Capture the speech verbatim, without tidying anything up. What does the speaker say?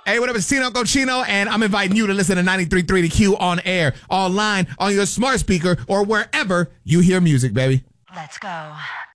Hey, what up? It's Tino Cochino, and I'm inviting you to listen to ninety-three point three The Q on air, online, on your smart speaker, or wherever you hear music, baby. Let's go.